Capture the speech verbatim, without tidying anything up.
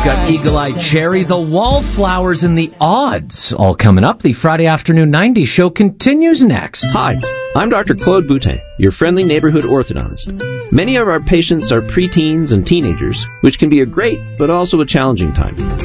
got Eagle Eye Cherry, the Wallflowers, and the Odds all coming up. The Friday Afternoon nineties show continues next. Hi, I'm Doctor Claude Boutin, your friendly neighborhood orthodontist. Many of our patients are preteens and teenagers, which can be a great but also a challenging time.